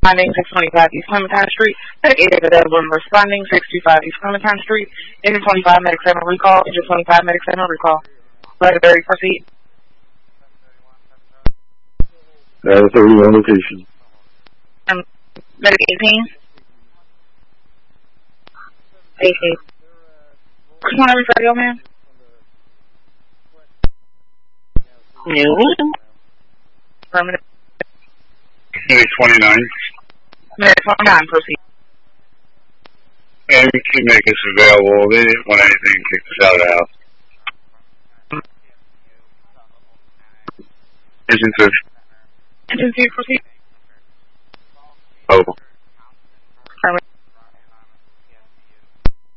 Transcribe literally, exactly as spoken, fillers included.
Responding six twenty-five East Clementine Street. Medic eight is available and responding six twenty-five East Clementine Street. Engine twenty-five, Medic seven recall. Engine twenty-five, Medic seven recall. Legendary, proceed. Uh, thirty-one location. Um, Medic eighteen. eighteen. Which one are we for, man? No. Permanent. Medic twenty-nine. Medic twenty-nine, proceed. And we keep making us available. They didn't want anything kicked us out of the house. Engine two. Engine two, proceed. Oh.